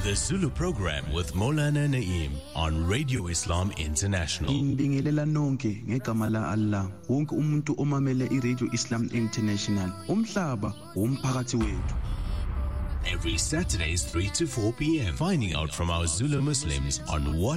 The Zulu program with Maulana Naeem on Radio Islam International. Ngibingelela nonke ngegama la Allah wonke umuntu omamele iRadio Islam International. Umhlaba umphakathi wethu. Every Saturdays 3 to 4 p.m. Finding out from our Zulu Muslims on what